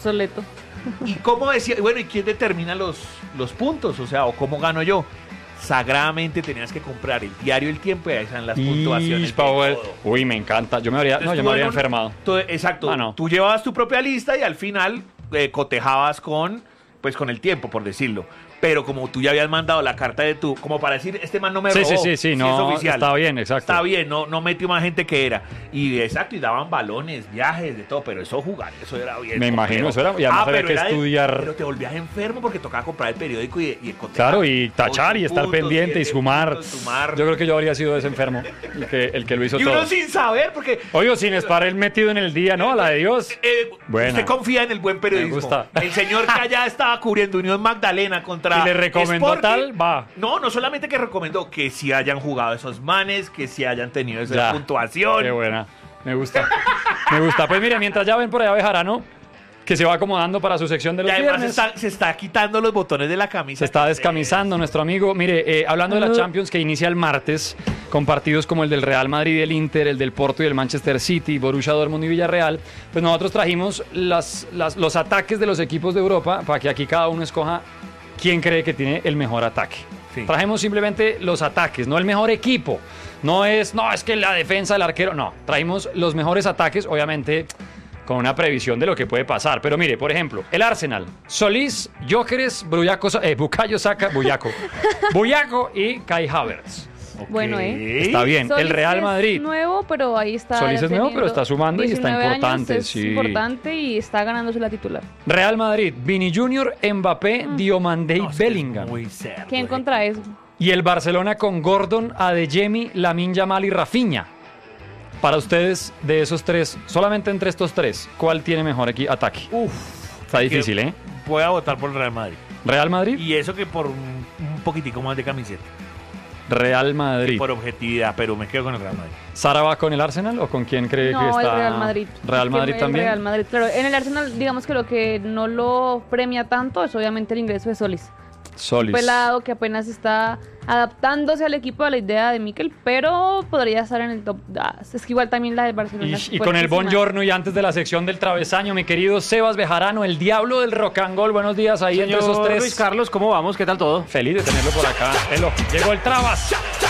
obsoleto. ¿Y cómo decía? Bueno, ¿y quién determina los puntos? O sea, ¿o cómo gano yo? Sagradamente tenías que comprar el diario El Tiempo y ahí están las puntuaciones. Power. Uy, me encanta. Yo me habría enfermado. Exacto. No. Tú llevabas tu propia lista y al final cotejabas con El Tiempo, por decirlo. Pero como tú ya habías mandado la carta de tu, como para decir, este man no me robó. Sí, no, es oficial. está bien, exacto. Está bien, no metió más gente que era. Y exacto, y daban balones, viajes, de todo, pero eso eso era bien. Me imagino, eso era, y además había que estudiar. Pero te volvías enfermo porque tocaba comprar el periódico y claro, y tachar y estar puntos, pendiente y sumar. Yo creo que yo habría sido ese enfermo, el que lo hizo y todo. Y uno sin saber, porque... Oye, sin estar él metido en el día, ¿no? A la de Dios. Usted confía en el buen periodismo. Me gusta. El señor que allá estaba cubriendo Unión Magdalena contra... Y le recomendó tal, va. No solamente que recomendó, que si hayan jugado esos manes, que si hayan tenido esa puntuación. Qué buena. Me gusta. Pues mire, mientras ya ven por allá Bejarano, que se va acomodando para su sección de los viernes. Se está quitando los botones de la camisa. Se está descamisando nuestro amigo. Mire, hablando de la Champions que inicia el martes, con partidos como el del Real Madrid y el Inter, el del Porto y el Manchester City, Borussia Dortmund y Villarreal, pues nosotros trajimos los ataques de los equipos de Europa para que aquí cada uno escoja quién cree que tiene el mejor ataque. Sí. Trajimos simplemente los ataques, no el mejor equipo. No es que la defensa del arquero, no. Trajimos los mejores ataques, obviamente con una previsión de lo que puede pasar. Pero mire, por ejemplo, el Arsenal, Solís, Gyökeres, Bukayo Saka, Buyaco y Kai Havertz. Okay. Bueno, está bien. Solís el Real Madrid. Es nuevo, pero ahí está. Solís es nuevo, pero está sumando y está importante. Años, es importante y está ganándose la titular. Real Madrid, Vini Junior, Mbappé, Diomandé y Bellingham. ¿Quién contra eso? Y el Barcelona con Gordon, Adeyemi, Lamine Yamal y Rafinha. Para ustedes, de esos tres, solamente entre estos tres, ¿cuál tiene mejor ataque? Está difícil, ¿eh? Voy a votar por el Real Madrid. ¿Real Madrid? Y eso que por un poquitico más de camiseta. Real Madrid. Sí, por objetividad, pero me quedo con el Real Madrid. ¿Sara va con el Arsenal o con quién cree que está? No, el Real Madrid. ¿Real Madrid también? Real Madrid, claro. En el Arsenal, digamos que lo que no lo premia tanto es obviamente el ingreso de Solís. Un pelado que apenas está adaptándose al equipo, a la idea de Mikel, pero podría estar en el top. Es que igual también la del Barcelona. Y con el buongiorno y antes de la sección del travesaño, mi querido Sebas Bejarano, el diablo del rock and roll. Buenos días ahí entre esos tres. Luis Carlos, ¿cómo vamos? ¿Qué tal todo? Feliz de tenerlo por acá. Llegó el Trabas.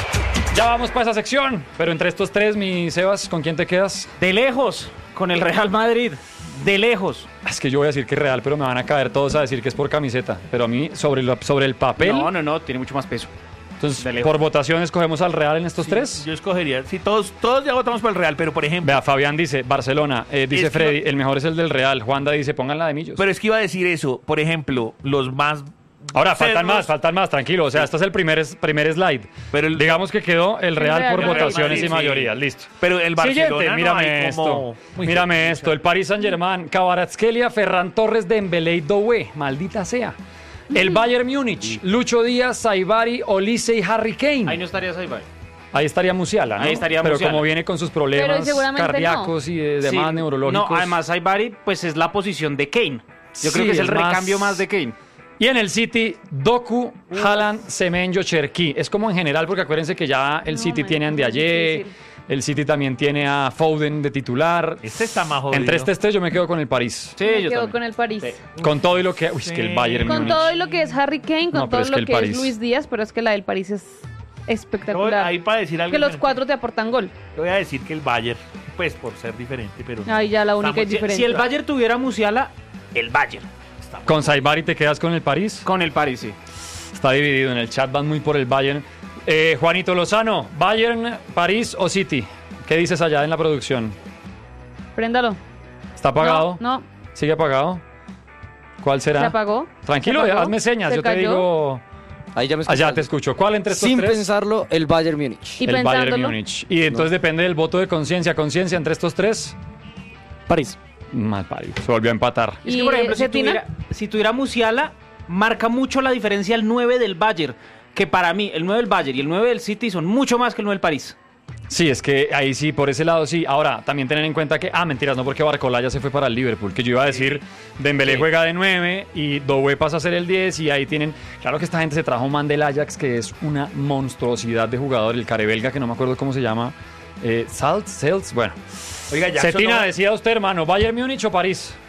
Ya vamos para esa sección. Pero entre estos tres, mi Sebas, ¿con quién te quedas? De lejos, con el Real Madrid. De lejos. Es que yo voy a decir que es real, pero me van a caer todos a decir que es por camiseta. Pero a mí, sobre el papel... No, tiene mucho más peso. Entonces, por votación, ¿escogemos al Real en estos tres? Yo escogería. Sí, todos ya votamos por el Real, pero por ejemplo... Vea, Fabián dice, Barcelona. Dice Freddy, el mejor es el del Real. Juanda dice, pónganla de Millos. Pero es que iba a decir eso. Por ejemplo, los más... Ahora, faltan más, tranquilo. O sea, este es el primer slide. Pero digamos que quedó el Real por votaciones y mayorías. Listo. Pero el Barcelona siguiente, mírame esto. Mírame esto. El Paris Saint-Germain, Kvaratskhelia, Ferran Torres, Dembélé y Doué. Maldita sea. El Bayern Múnich, Lucho Díaz, Saibari, Olise y Harry Kane. Ahí no estaría Saibari. Ahí estaría Musiala, ¿no? Ahí estaría Pero Musiala. Como viene con sus problemas cardíacos y demás neurológicos. No, además Saibari, pues es la posición de Kane. Yo creo que es el recambio más de Kane. Y en el City, Doku, Haaland, Semenyo, Cherki. Es como en general, porque acuérdense que ya el City tiene a Ndiaye, el City también tiene a Foden de titular. Este está más jodido. Entre yo me quedo con el París. Sí, yo quedo con el París. Sí. Con todo y lo que... Uy, es que el Bayern Con Múnich. todo y lo que es Harry Kane, con todo lo que es Luis Díaz, pero es que la del París es espectacular. Ahí para decir algo que los cuatro te aportan gol. Yo voy a decir que el Bayern, pues por ser diferente, pero... Ahí ya la única es diferente. Si el Bayern tuviera Musiala, el Bayern. ¿Con Saibari te quedas con el París? Con el París, sí. Está dividido en el chat, van muy por el Bayern. Juanito Lozano, ¿Bayern, París o City? ¿Qué dices allá en la producción? Préndalo. ¿Está apagado? No. ¿Sigue apagado? ¿Cuál será? ¿Se apagó? Tranquilo, ¿Se apagó? hazme señas, ¿Se yo te cayó? digo... Ahí ya me escuchas. Allá te escucho. ¿Cuál entre estos Sin tres? pensarlo, el Bayern Múnich. ¿Y el Bayern pensándolo? Múnich. Y entonces depende del voto de conciencia. ¿Conciencia entre estos tres? París. Mal parido. Se volvió a empatar. Es que, por ejemplo, si tuviera Musiala, marca mucho la diferencia el 9 del Bayern. Que para mí, el 9 del Bayern y el 9 del City son mucho más que el 9 del París. Sí, es que ahí sí, por ese lado sí. Ahora, también tener en cuenta que... mentiras, no, porque Barcola ya se fue para el Liverpool. Que yo iba a decir, Dembélé juega de 9 y Doué pasa a ser el 10 y ahí tienen... Claro que esta gente se trajo un man del Ajax, que es una monstruosidad de jugador. El carebelga, que no me acuerdo cómo se llama. Sales, bueno. Oiga, Jackson Cetina, decía usted, hermano, ¿Bayern Múnich o París?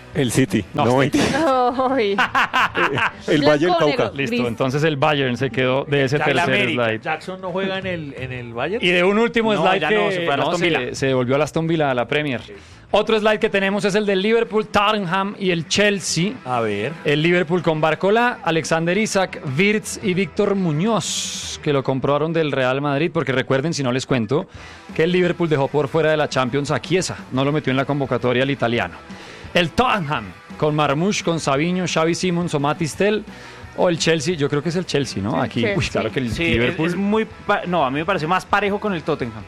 El City. No, No, mentira. Ay. El Blanco Bayern o negro. Cauca. Listo, Gris. entonces el Bayern se quedó de ese Ya el tercer América. slide. Jackson no juega en el Bayern. Y de un último No, slide ya que no, se fue a la Aston Villa. se devolvió a la Aston Villa a la Premier. Otro slide que tenemos es el del Liverpool, Tottenham y el Chelsea. A ver. El Liverpool con Barcola, Alexander Isak, Wirtz y Víctor Muñoz, que lo compraron del Real Madrid, porque recuerden, si no les cuento, que el Liverpool dejó por fuera de la Champions a Chiesa, no lo metió en la convocatoria el italiano. El Tottenham con Marmoush, con Savinho, Xavi Simons o Matistel, o el Chelsea, yo creo que es el Chelsea, ¿no? El Aquí, Chelsea. claro que el Sí, Liverpool... es muy... No, a mí me parece más parejo con el Tottenham.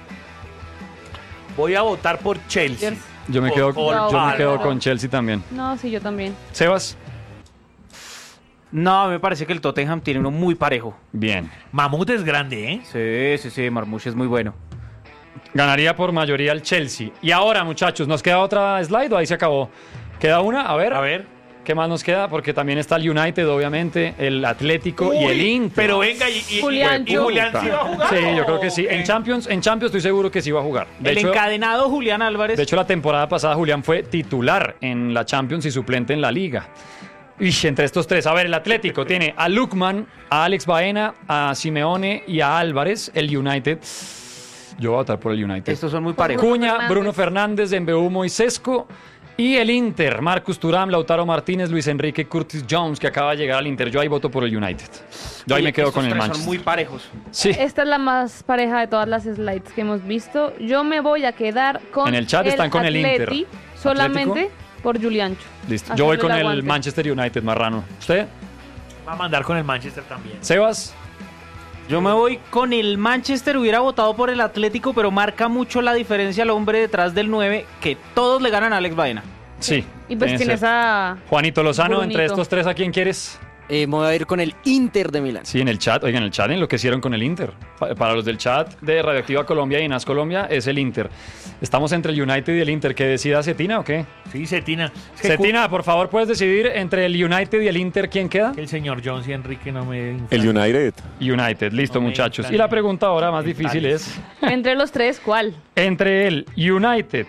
Voy a votar por Chelsea. Yo me Por- quedo, por yo me Pablo. quedo con Chelsea también. No, sí, yo también. Sebas, No, a mí me parece que el Tottenham tiene uno muy parejo. bien. Mamut es grande, ¿eh? Sí, Marmoush es muy bueno. Ganaría por mayoría el Chelsea. Y ahora, muchachos, ¿nos queda otra slide o ahí se acabó? ¿Queda una? A ver. A ver. ¿Qué más nos queda? Porque también está el United, obviamente, el Atlético y Uy, el Inter. Pero venga, y Julián, Julián sí va a jugar. Sí, yo creo que sí. ¿O En qué? Champions estoy seguro que sí va a jugar. El encadenado Julián Álvarez. De hecho, la temporada pasada Julián fue titular en la Champions y suplente en la Liga. Y entre estos tres, a ver, el Atlético tiene a Lukman, a Alex Baena, a Simeone y a Álvarez. El United, yo voy a votar por el United. Estos son muy parejos. Cuña, Bruno Fernández, Dembeumo y Sesco. Y el Inter, Marcus Thuram, Lautaro Martínez, Luis Enrique, Curtis Jones, que acaba de llegar al Inter. Yo ahí voto por el United. Yo ahí Oye, me quedo estos con el tres Manchester. Son muy parejos. Sí. Esta es la más pareja de todas las slides que hemos visto. Yo me voy a quedar con En el chat están con el Inter. Atleti, solamente por Juliancho. Listo. Yo voy con Hacerle el aguante. Manchester United, Marrano. ¿Usted? Va a mandar con el Manchester también. ¿Sebas? Yo me voy con el Manchester, hubiera votado por el Atlético, pero marca mucho la diferencia al hombre detrás del 9, que todos le ganan a Alex Baena. Sí. Y pues tiene tienes ser. a... Juanito Lozano, Brunito. entre estos tres, ¿a quién quieres? Me voy a ir con el Inter de Milán. Sí, en el chat. Oigan, en el chat enloquecieron con el Inter. Para los del chat de Radioactiva Colombia y Nas Colombia es el Inter. Estamos entre el United y el Inter. ¿Que decida Cetina o qué? Sí, Cetina. Es que Cetina, por favor, ¿puedes decidir entre el United y el Inter quién queda? el señor Jones y Enrique no me... El United. United, listo, No me muchachos. inflan- Y la pregunta ahora más difícil inflanes. es: Entre los tres, ¿cuál? entre el United,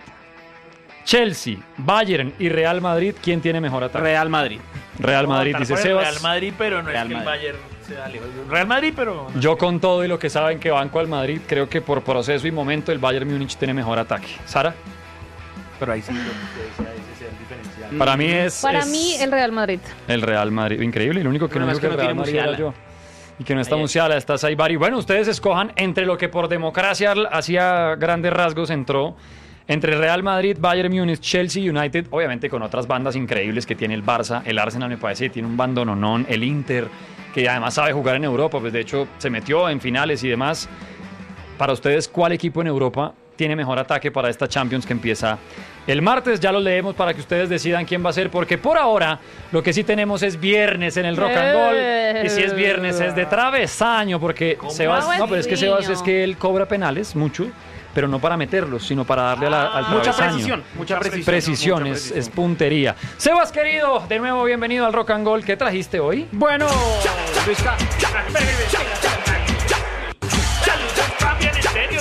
Chelsea, Bayern y Real Madrid, ¿quién tiene mejor ataque? Real Madrid. Real Voy a Madrid, votar dice por el Sebas. Real Madrid, pero no Real es que el Madrid. Bayern se da lejos. Real Madrid, pero... Yo con todo y lo que saben que banco al Madrid, creo que por proceso y momento el Bayern Múnich tiene mejor ataque. ¿Sara? Pero ahí sí, ese es el diferencial. Para mí es... Para es mí, el Real Madrid. el Real Madrid. Increíble, y lo único que El no problema digo que es el que no Real tiene Madrid era Musiala. yo. Y que no está Musiala, está Saibari. Bueno, ustedes escojan entre lo que por democracia hacía grandes rasgos entró. Entre Real Madrid, Bayern Múnich, Chelsea, United, obviamente con otras bandas increíbles que tiene el Barça, el Arsenal me parece que tiene un bandononón, el Inter, que además sabe jugar en Europa, pues de hecho se metió en finales y demás. Para ustedes, ¿cuál equipo en Europa tiene mejor ataque para esta Champions que empieza el martes? Ya lo leemos para que ustedes decidan quién va a ser, porque por ahora lo que sí tenemos es viernes en el Rock and Roll, y si es viernes es de travesaño, porque Sebas, Ah, no, pero es que bueno. Sebas es que él cobra penales mucho, pero no para meterlos, sino para darle al Mucha travesaño. precisión, mucha precisión. Precisión, mucha es precisión. puntería. Sebas, querido, de nuevo bienvenido al Rock and Roll. ¿Qué trajiste hoy? Bueno, Luis Ca- ¿Cambian en serio?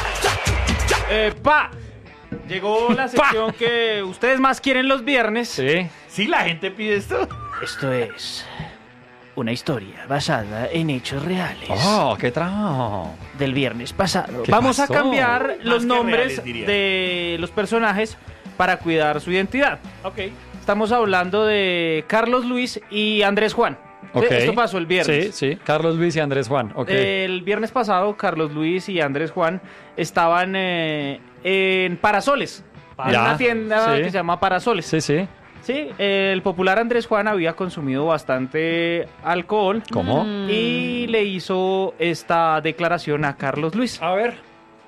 Llegó la sección que ustedes más quieren los viernes. Sí. Sí, la gente pide esto. Esto es una historia basada en hechos reales Oh, qué trabajo. del viernes pasado. ¿Qué Vamos pasó? a cambiar los que nombres reales, diría. de los personajes para cuidar su identidad. Ok. Estamos hablando de Carlos Luis y Andrés Juan. Ok. Esto pasó el viernes. Sí, sí. Carlos Luis y Andrés Juan. Ok. El viernes pasado, Carlos Luis y Andrés Juan estaban en Parasoles. En Ya, una tienda sí. que se llama Parasoles. Sí, sí. Sí, el popular Andrés Juan había consumido bastante alcohol ¿Cómo? y le hizo esta declaración a Carlos Luis. A ver.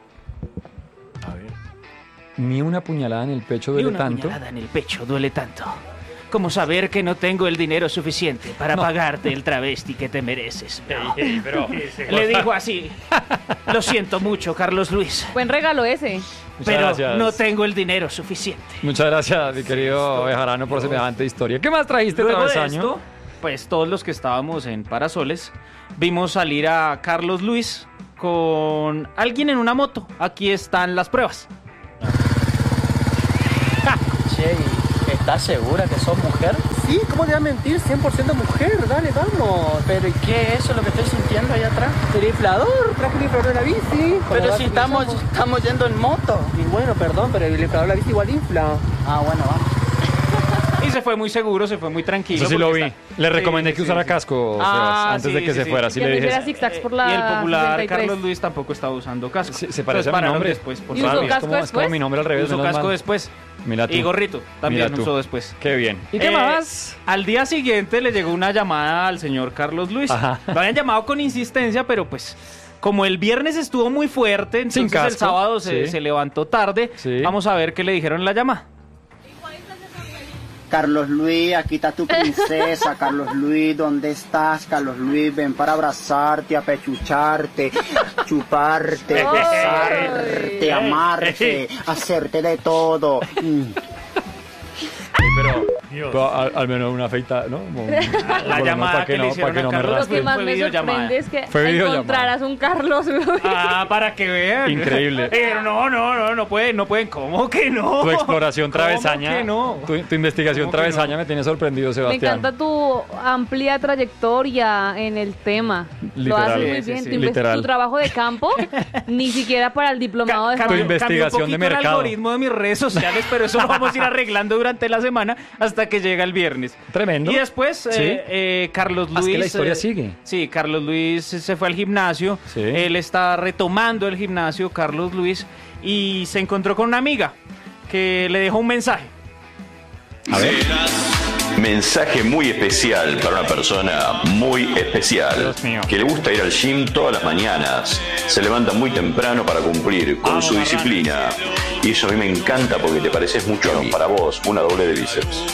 Ni una puñalada en el pecho Y duele una tanto. puñalada en el pecho duele tanto. Como saber que no tengo el dinero suficiente para pagarte el travesti que te mereces. pero... Le dijo así. Lo siento mucho, Carlos Luis, Buen regalo ese. Muchas pero gracias. no tengo el dinero suficiente. Muchas gracias, mi querido Bejarano, por semejante historia. ¿Qué más trajiste, Luego de travesaño? esto, pues todos los que estábamos en Parasoles vimos salir a Carlos Luis con alguien en una moto. Aquí están las pruebas. ¿Estás segura que sos mujer? Sí, ¿cómo te voy a mentir? 100% mujer, dale, vamos. ¿Pero y qué es eso lo que estoy sintiendo ahí atrás? El inflador, traje el inflador de la bici. Pero si estamos yendo en moto. Y bueno, perdón, pero el inflador de la bici igual infla. Ah, bueno, vamos. Y se fue muy seguro, se fue muy tranquilo. Eso sí lo vi. Le recomendé que usara casco, Sebas, antes de que se fuera. Sí le dije. Y el popular Carlos Luis tampoco estaba usando casco. Se parece a mi nombre. Después, por ¿Y usó casco es como mi nombre al revés. Usó casco después. Mira tú. Y gorrito también usó después. Qué bien. ¿Y qué más? Al día siguiente le llegó una llamada al señor Carlos Luis. Ajá. Lo habían llamado con insistencia, pero pues como el viernes estuvo muy fuerte, entonces el sábado se levantó tarde. Sí. Vamos a ver qué le dijeron en la llamada. Carlos Luis, aquí está tu princesa. Carlos Luis, ¿dónde estás? Carlos Luis, ven para abrazarte, apechucharte, chuparte, besarte, amarte, hacerte de todo. Pero al menos una feita, ¿no? La llamada que le hicieron a Carlos. Lo que más me sorprende es que encontraras un Carlos Luis. Para que vean. Increíble. Pero no pueden. ¿Cómo que no? Tu exploración travesaña. ¿Cómo que no? Tu investigación travesaña me tiene sorprendido, Sebastián. Me encanta tu amplia trayectoria en el tema. Literal. Lo haces muy bien. Tu trabajo de campo, ni siquiera para el diplomado de tu investigación de mercado. El algoritmo de mis redes sociales, pero eso lo vamos a ir arreglando durante la semana hasta que llega el viernes. Tremendo. Y después Carlos Luis. Que la historia sigue. Sí, Carlos Luis se fue al gimnasio. Sí. Él está retomando el gimnasio, Carlos Luis, y se encontró con una amiga que le dejó un mensaje. A ver. Mensaje muy especial para una persona muy especial que le gusta ir al gym todas las mañanas, se levanta muy temprano para cumplir con su disciplina y eso a mí me encanta porque te pareces mucho a mí. Para vos, una doble de bíceps.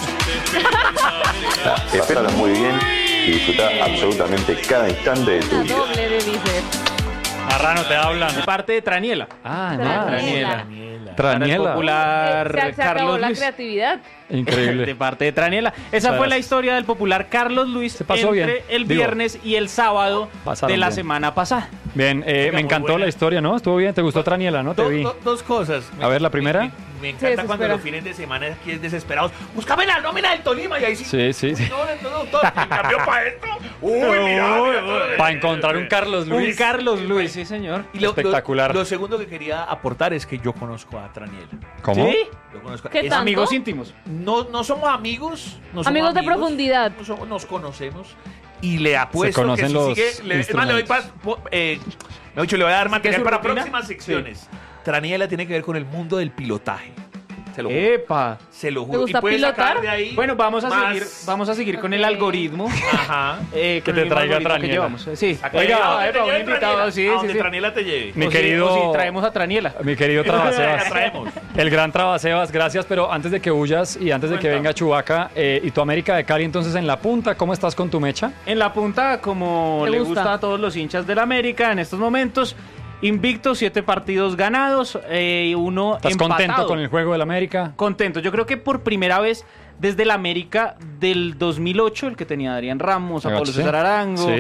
Pasala muy bien y disfruta absolutamente cada instante de tu vida. Doble de bíceps. Marrano, te hablan. De parte de Traniela. Traniela. El popular Se Carlos acabó la Luis. creatividad. Increíble. De parte de Traniela. Esa fue la historia del popular Carlos Luis entre el viernes y el sábado de la semana pasada. Bien, me encantó la historia, ¿no? Estuvo bien, te gustó Traniela, ¿no? Te vi. Dos cosas. A ver, la primera. Me encanta cuando los fines de semana aquí es desesperados. Búscame la nómina del Tolima y ahí sí. Sí. No, en cambio para esto. Mira. Para encontrar un Carlos Luis. Un Carlos Luis, sí, señor. Y espectacular. Lo segundo que quería aportar es que yo conozco a Traniela. ¿Cómo? ¿Sí? Yo conozco ¿Qué tanto? Amigos íntimos. No somos amigos. No somos amigos de profundidad. Nos conocemos. Y le apuesto que si sigue. Es más, le voy a dar material para próximas secciones. Sí. Traniela tiene que ver con el mundo del pilotaje. Se lo juro. ¡Epa! Se lo juro. ¿Te gusta pilotar? De ahí bueno, vamos a seguir con el algoritmo. Ajá. Que te traiga Traniela. Sí. Oiga, un invitado. Sí. Traniela te lleve. Mi querido. Si traemos a Traniela. Mi querido Trabasebas. El gran Trabasebas, gracias. Pero antes de que huyas y antes de que venga Chubaca, y tu América de Cali, entonces en la punta, ¿cómo estás con tu mecha? En la punta, como le gusta a todos los hinchas del América en estos momentos. Invicto, 7 partidos ganados, 1 empatado. ¿Estás contento con el juego del América? Contento. Yo creo que por primera vez desde el América del 2008, el que tenía a Adrián Ramos, a Pablo César Arango,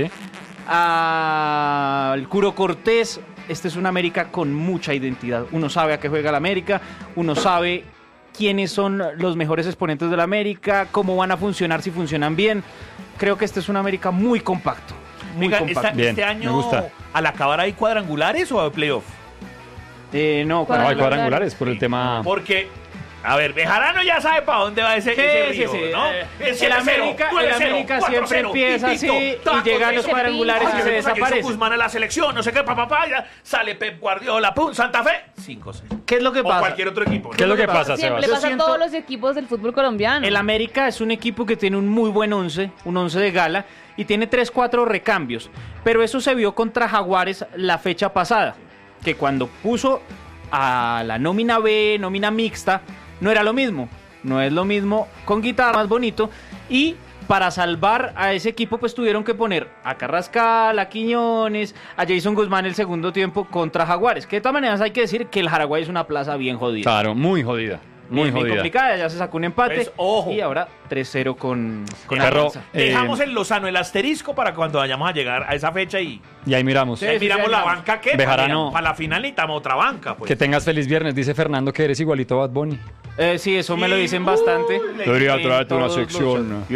al Curo Cortés, este es un América con mucha identidad. Uno sabe a qué juega el América, uno sabe quiénes son los mejores exponentes del América, cómo van a funcionar, si funcionan bien. Creo que este es un América muy compacto. Muy compacto. Este año, me gusta. ¿Al acabar hay cuadrangulares o hay playoff? No, hay cuadrangulares por el tema. Porque, a ver, Bejarano ya sabe para dónde va ese río, ¿no? El América siempre empieza así y llega a los cuadrangulares y se desaparece. Guzmán a la selección, no sé qué, ya sale Pep Guardiola, pum, Santa Fe, 5-6. ¿Qué es lo que pasa? O cualquier otro equipo. ¿Qué es lo que pasa, Sebas? Siempre le pasa a todos los equipos del fútbol colombiano. El América es un equipo que tiene un muy buen 11, un 11 de gala, y tiene 3-4 recambios. Pero eso se vio contra Jaguares la fecha pasada, que cuando puso a la nómina B, nómina mixta, no era lo mismo. No es lo mismo con guitarra más bonito. Y para salvar a ese equipo, pues tuvieron que poner a Carrascal, a Quiñones, a Jason Guzmán el segundo tiempo contra Jaguares. Que de todas maneras hay que decir que el Jaraguay es una plaza bien jodida. Claro, muy jodida. Muy complicada, ya se sacó un empate. Pues, ojo. Y ahora 3-0 con Alianza. Dejamos en Lozano el asterisco para cuando vayamos a llegar a esa fecha y ahí miramos. Miramos la banca que Bejarano, para la final necesitamos otra banca. Pues. Que tengas feliz viernes, dice Fernando que eres igualito a Bad Bunny. Sí, eso me lo dicen bastante. Debería traerte una sección.